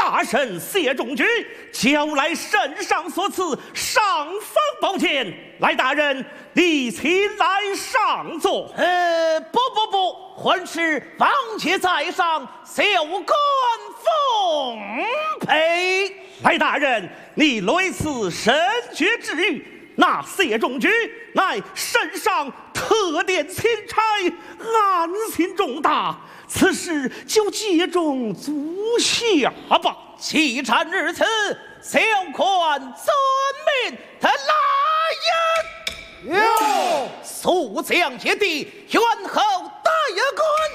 大圣谢仲居交来圣上所赐尚方宝剑，来大人，你请来上座。 不，还是王爵在上，小官奉陪。 来大人，你类此神爵之誉，那谢仲居乃圣上特殿钦差，案情重大，此事就接中足下吧。 既然如此，小官遵命，他来人。哟，速将接地，愿后大官。